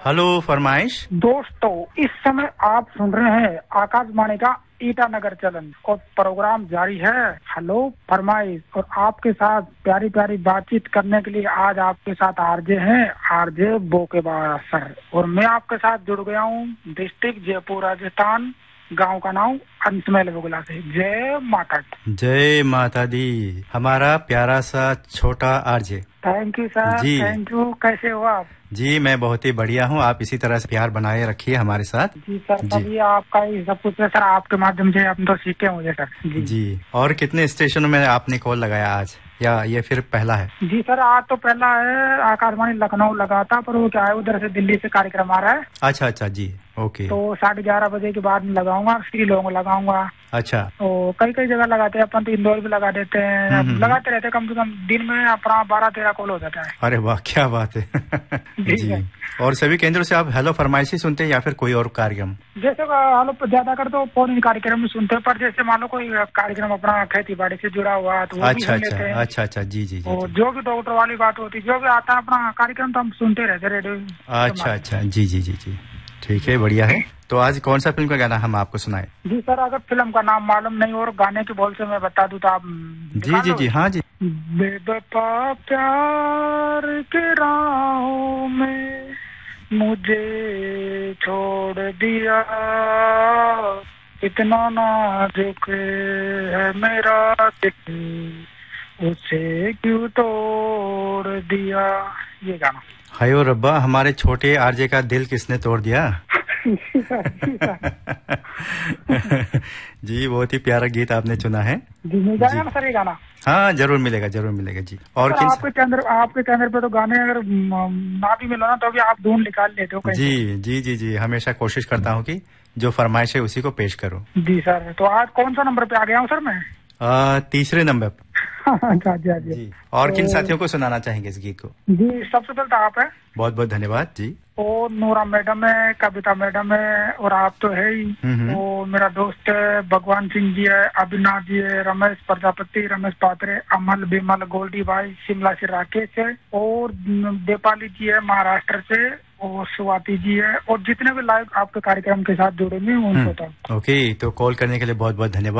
Hello फरमाइश। दोस्तों, इस समय आप सुन रहे हैं आकाशवाणी का ईटानगर चलन और प्रोग्राम जारी है हेलो फरमाइश। और आपके साथ प्यारी प्यारी बातचीत करने के लिए आज आपके साथ आरजे हैं, आरजे बोकेबारा सर। और मैं आपके साथ जुड़ गया हूँ डिस्ट्रिक्ट जयपुर राजस्थान, गांव का नाम अंशमेल बगुला से। जय माता दी। जय माता दी। हमारा प्यारा सा छोटा RJ. Thank you sir, thank you. कैसे हो आप? जी मैं बहुत ही बढ़िया हूँ। आप इसी तरह से प्यार बनाए रखिए हमारे साथ। जी सर, तभी आपका ही सब कुछ है सर। आपके माध्यम से हम तो सीखे मुझे सर। जी। और कितने स्टेशनों में आपने कॉल लगाया आज, या ये फिर पहला है? जी सर, आज तो पहला है। आकाशवाणी लखनऊ लगा था, पर वो क्या है, उधर से दिल्ली से कार्यक्रम आ रहा है। अच्छा अच्छा जी, ओके। तो 11:30 बजे के बाद लगाऊंगा, श्रीलोग में लगाऊंगा। अच्छा। तो कई कई जगह लगाते हैं अपन, तो इंदौर भी लगा देते हैं। लगाते रहते हैं, कम से कम दिन में अपना 12-13 कॉल हो जाता है। अरे वाह, क्या बात है। जी। और सभी केंद्रों से आप हेलो फरमाइशी सुनते हैं या फिर कोई और कार्यक्रम? जैसे हेलो ज्यादा कर तो फोन कार्यक्रम में सुनते हैं, पर जैसे मान लो कोई कार्यक्रम अपना खेती बाड़ी से जुड़ा हुआ तो वो भी सुन लेते हैं। अच्छा अच्छा जी जी जी। जो भी डॉक्टर वाली बात होती है, जो भी आता है अपना कार्यक्रम, तो हम सुनते रहते रेडियो। अच्छा अच्छा जी जी जी जी, ठीक है, बढ़िया है। तो आज कौन सा फिल्म का गाना हम आपको सुनाए? जी सर, अगर फिल्म का नाम मालूम नहीं और गाने के बोल से मैं बता दूं तो आप जी जी जी हाँ जी। बेवफा प्यार के राहों में मुझे छोड़ दिया, इतना नाजुक है मेरा दिल, उसे क्यों तोड़ दिया। ये गाना। हायो रब्बा, हमारे छोटे आरजे का दिल किसने तोड़ दिया। जी, बहुत ही प्यारा गीत आपने चुना है। जी, मिल जाएगा ना सर ये गाना? हाँ जरूर मिलेगा, जरूर मिलेगा जी। और आपके केंद्र पे तो गाने अगर ना भी मिलो ना तो भी आप ढूंढ निकाल लेते हो कहीं। जी जी जी जी, हमेशा कोशिश करता हूँ कि जो फरमाइश है उसी को पेश करूँ। जी सर, तो आज कौन सा नंबर पे आ गया हूँ सर मैं? तीसरे नंबर पे। जी। और किन साथियों को सुनाना चाहेंगे इस गीत को? जी, सबसे पहले तो आप है। बहुत बहुत धन्यवाद जी। और नूरा मैडम है, कविता मैडम है, और आप तो है ही। वो मेरा दोस्त है, भगवान सिंह जी है, अविनाश जी है, रमेश प्रजापति, रमेश पात्रे, अमल, बिमल, गोल्डी भाई, शिमला से राकेश है, और देपाली जी है महाराष्ट्र से, और स्वाति जी है, और जितने भी लाइव आपके कार्यक्रम के साथ जुड़ेंगे उनको। तो ओके, तो कॉल करने के लिए बहुत बहुत धन्यवाद।